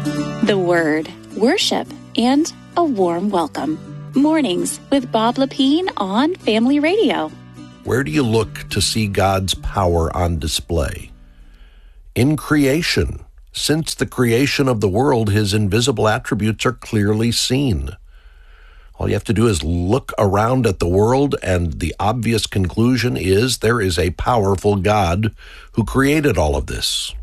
The Word, worship, and a warm welcome. Mornings with Bob Lepine on Family Radio. Where do you look to see God's power on display? In creation. Since the creation of the world, his invisible attributes are clearly seen. All you have to do is look around at the world, and the obvious conclusion is there is a powerful God who created all of this.